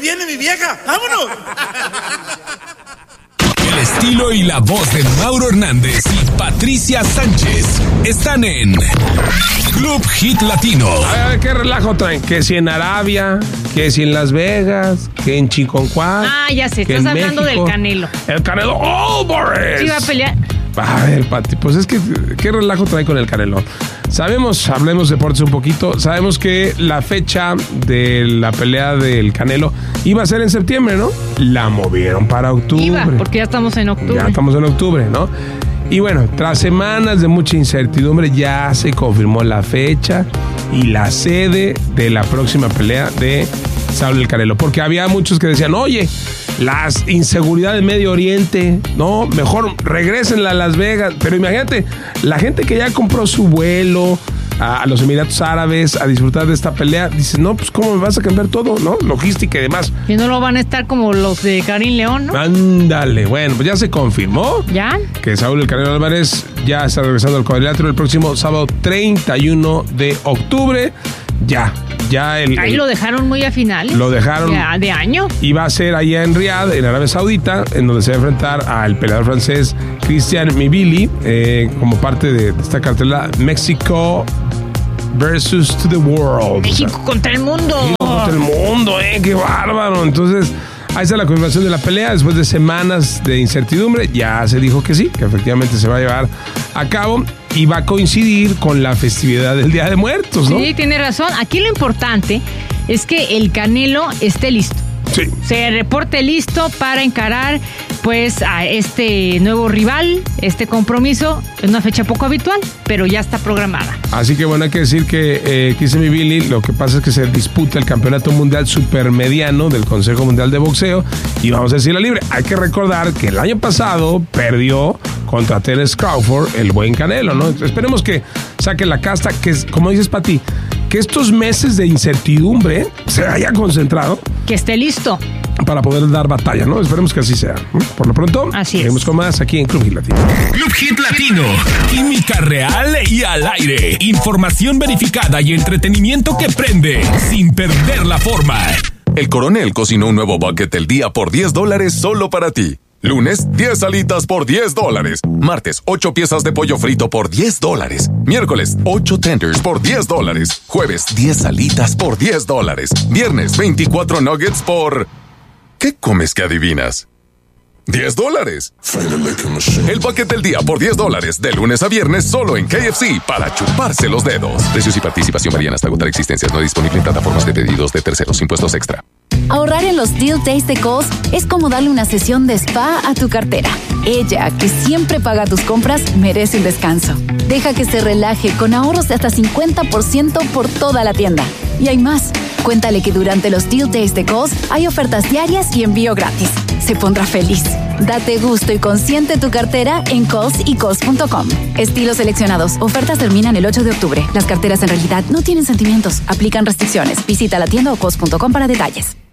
viene mi vieja! ¡Vámonos! El estilo y la voz de Mauro Hernández y Patricia Sánchez están en Club Hit Latino. A ver, ¿qué relajo traen? Que si en Arabia, que si en Las Vegas, que en Chiconcuá. Ah, ya sé, estás hablando del Canelo. El Canelo Álvarez. Sí, va a pelear. A ver, Pati, pues es que ¿qué relajo trae con el Canelo? Sabemos, hablemos deportes un poquito, sabemos que la fecha de la pelea del Canelo iba a ser en septiembre, ¿no? La movieron para octubre. Porque ya estamos en octubre. Ya estamos en octubre, ¿no? Y bueno, tras semanas de mucha incertidumbre, ya se confirmó la fecha y la sede de la próxima pelea de Saúl el Canelo. Porque había muchos que decían, oye, las inseguridades de Medio Oriente, no, mejor regrésenla a Las Vegas. Pero imagínate, la gente que ya compró su vuelo a los Emiratos Árabes a disfrutar de esta pelea, dice, no, pues cómo me vas a cambiar todo, ¿no? Logística y demás. Y no lo van a estar como los de Karim León, ¿no? Ándale, bueno, pues ya se confirmó. ¿Ya? Que Saúl el Canelo Álvarez ya está regresando al cuadrilátero el próximo sábado 31 de octubre. Ahí lo dejaron muy a finales. Lo dejaron. Ya, de año. Y va a ser allá en Riad, en Arabia Saudita, en donde se va a enfrentar al peleador francés Christian Mivili, como parte de esta cartelera México versus to the world. México contra el mundo. México contra el mundo, qué bárbaro. Entonces, ahí está la confirmación de la pelea. Después de semanas de incertidumbre, ya se dijo que sí, que efectivamente se va a llevar a cabo. Y va a coincidir con la festividad del Día de Muertos, ¿no? Sí, tiene razón. Aquí lo importante es que el Canelo esté listo. Sí. Se reporte listo para encarar pues a este nuevo rival, este compromiso, en una fecha poco habitual, pero ya está programada. Así que bueno, hay que decir que Christian Mivili, lo que pasa es que se disputa el Campeonato Mundial Supermediano del Consejo Mundial de Boxeo y vamos a decirlo libre. Hay que recordar que el año pasado perdió contra Terence Crawford el buen Canelo, ¿no? Esperemos que saque la casta, que como dices, Pati, que estos meses de incertidumbre se haya concentrado. Que esté listo. Para poder dar batalla, ¿no? Esperemos que así sea. Por lo pronto, así seguimos con más aquí en Club Hit Latino. Club Hit Latino. Química real y al aire. Información verificada y entretenimiento que prende sin perder la forma. El Coronel cocinó un nuevo bucket del día por $10 solo para ti. Lunes, 10 alitas por $10. Martes, 8 piezas de pollo frito por $10. Miércoles, 8 tenders por $10. Jueves, 10 alitas por $10. Viernes, 24 nuggets por... ¿Qué comes que adivinas? $10. El bucket del día por $10 de lunes a viernes solo en KFC para chuparse los dedos. Precios y participación varían hasta agotar existencias. No disponible en plataformas de pedidos de terceros. Impuestos extra. Ahorrar en los Deal Days de Kohl's es como darle una sesión de spa a tu cartera. Ella, que siempre paga tus compras, merece un descanso. Deja que se relaje con ahorros de hasta 50% por toda la tienda. Y hay más. Cuéntale que durante los Deal Days de Kohl's hay ofertas diarias y envío gratis. Se pondrá feliz. Date gusto y consiente tu cartera en Kohl's y Kohl's.com. Estilos seleccionados. Ofertas terminan el 8 de octubre. Las carteras en realidad no tienen sentimientos. Aplican restricciones. Visita la tienda o Kohl's.com para detalles.